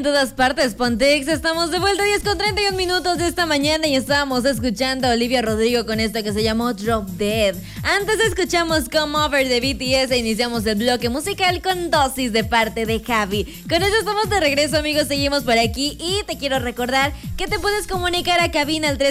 en todas partes, Pontex. Estamos de vuelta, 10:31 de esta mañana y estábamos escuchando a Olivia Rodrigo con esto que se llamó Drop Dead. Antes escuchamos Come Over de BTS e iniciamos el bloque musical con Dosis de parte de Javi. Con eso estamos de regreso, amigos, seguimos por aquí y te quiero recordar que te puedes comunicar a cabina al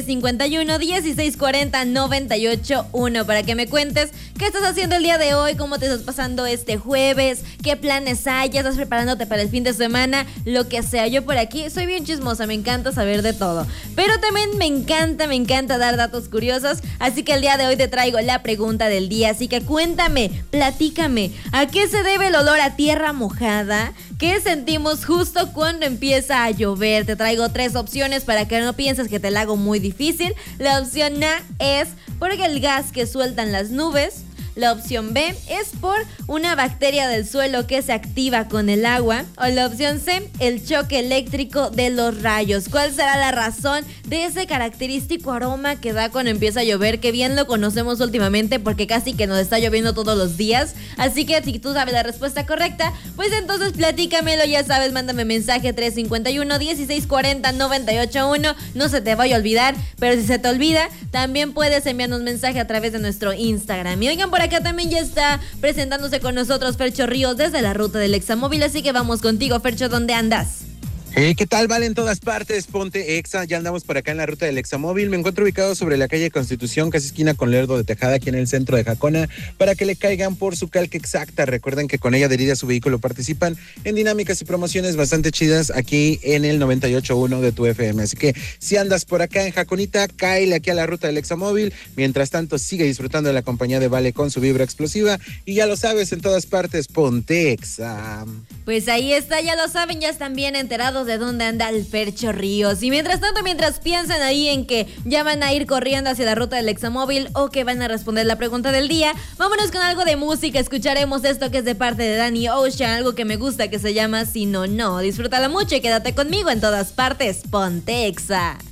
351-1640-981 para que me cuentes qué estás haciendo el día de hoy, cómo te estás pasando este jueves, qué planes hay, ya estás preparándote para el fin de semana, lo que sea. Yo por aquí soy bien chismosa, me encanta saber de todo, pero también me encanta dar datos curiosos, así que el día de hoy te traigo la pregunta del día, así que cuéntame, platícame, ¿a qué se debe el olor a tierra mojada? ¿Qué sentimos justo cuando empieza a llover? Te traigo 3 opciones para que no pienses que te la hago muy difícil. La opción A es porque el gas que sueltan las nubes. La opción B es por una bacteria del suelo que se activa con el agua. O la opción C, el choque eléctrico de los rayos. ¿Cuál será la razón de ese característico aroma que da cuando empieza a llover? Que bien lo conocemos últimamente porque casi que nos está lloviendo todos los días. Así que si tú sabes la respuesta correcta, pues entonces platícamelo, ya sabes, mándame mensaje 351-1640-981. No se te vaya a olvidar, pero si se te olvida, también puedes enviarnos mensaje a través de nuestro Instagram. Y oigan, por acá también ya está presentándose con nosotros Fercho Ríos desde la ruta del Examóvil, así que vamos contigo, Fercho, ¿dónde andas? ¿Qué tal? Vale, en todas partes, ponte Exa, ya andamos por acá en la ruta del Examóvil. Me encuentro ubicado sobre la calle Constitución, casi esquina con Lerdo de Tejada, aquí en el centro de Jacona, para que le caigan por su calca exacta. Recuerden que con ella adherida a su vehículo participan en dinámicas y promociones bastante chidas aquí en el 98.1 de tu FM. Así que si andas por acá en Jaconita, cáele aquí a la ruta del Examóvil. Mientras tanto, sigue disfrutando de la compañía de Vale con su vibra explosiva. Y ya lo sabes, en todas partes, ponte Exa. Pues ahí está, ya lo saben, ya están bien enterados de dónde anda el Fercho Ríos. Y mientras tanto, mientras piensan ahí en que ya van a ir corriendo hacia la ruta del Examóvil o que van a responder la pregunta del día, vámonos con algo de música. Escucharemos esto que es de parte de Danny Ocean, algo que me gusta que se llama Si No No. Disfrútala mucho y quédate conmigo en todas partes. Ponte Exa.